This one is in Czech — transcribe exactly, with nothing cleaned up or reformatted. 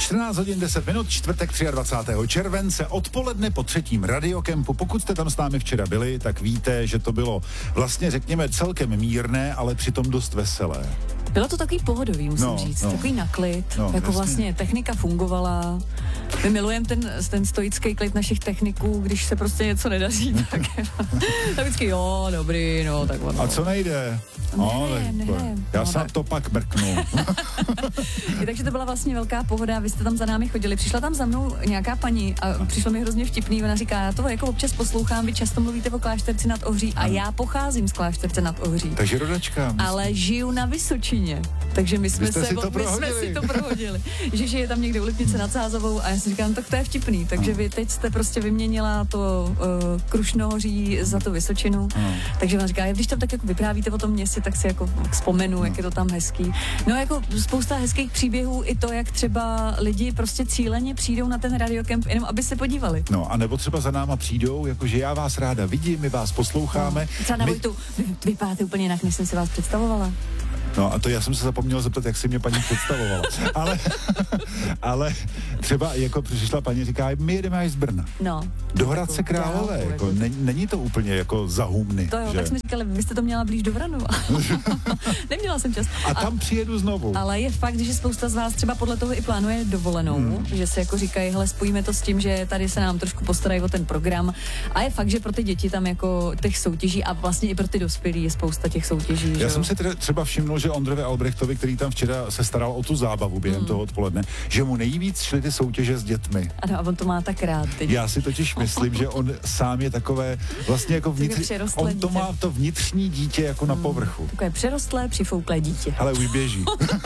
čtrnáct hodin deset minut, čtvrtek dvacátého třetího července, odpoledne po třetím radiokempu. Pokud jste tam s námi včera byli, tak víte, že to bylo vlastně, řekněme, celkem mírné, ale přitom dost veselé. Bylo to takový pohodový, musím no, říct, no. takový naklid, No, jako jasně. vlastně technika fungovala. My milujeme ten, ten stoický klid našich techniků, když se prostě něco nedaří, tak, tak vždycky jo, dobrý, no, tak ono. A co nejde? No, ne, tak, ne. já No, se tak. to pak mrknu. Takže to byla vlastně velká pohoda, vy jste tam za námi chodili. Přišla tam za mnou nějaká paní a přišlo mi hrozně vtipný, ona říká, já to jako občas poslouchám, vy často mluvíte o Klášterci nad Ohří a já pocházím z Klášterce nad Ohří. Takže rodačka. Ale žiju na Vysočině, takže my jsme, jste se, si to my jsme prohodili. si to prohodili. Že žije tam někde u Lipnice nad Sázovou a já si říkám, tak to je vtipný. Takže vy teď jste prostě vyměnila to uh, Krušnohoří za tu Vysočinu. No. Takže ona říká, když tam tak jako vyprávíte o tom městě, tak si jako vzpomenu, no. jak je to tam hezký. No jako spousta hezkých příběhů i to, jak třeba lidi prostě cíleně přijdou na ten radiokemp, jenom aby se podívali. No a nebo třeba za náma přijdou, jakože já vás ráda vidím, my vás posloucháme. No. Třeba na my... Vojtu, vy, vypadáte úplně jinak, než jsem si vás představovala. No a to já jsem se zapomněl zeptat, jak si mě paní představovala. ale, ale třeba jako přišla paní říká, my jedeme až z Brna. No. Do Hradce Králové, dál, jako, ne, není to úplně jako za humny. To jo, že? tak jsme říkali, vy jste to měla blíž do Vranova. Neměla jsem čas. A tam a, přijedu znovu. Ale je fakt, že spousta z vás třeba podle toho i plánuje dovolenou, hmm. že se jako říkají, hele, spojíme to s tím, že tady se nám trošku postarají o ten program. A je fakt, že pro ty děti tam jako těch soutěží a vlastně i pro ty dospělí je spousta těch soutěží. Já že jsem jo? si teda třeba všimnul, že Ondrovi Albrechtovi, který tam včera se staral o tu zábavu během hmm. toho odpoledne, že mu nejvíc šly ty soutěže s dětmi. Ano, a on to má tak rád. Teď. Já si totiž myslím, že on sám je takové vlastně jako vnitř... On to dítě. má to vnitřní dítě jako hmm. na povrchu. Takové přerostlé, přifouklé dítě. Ale už běží.